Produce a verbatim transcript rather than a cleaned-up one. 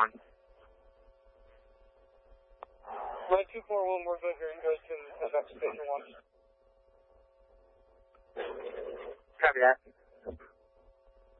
one. nine two four one, we're good here. You guys can head back to station one. Copy that.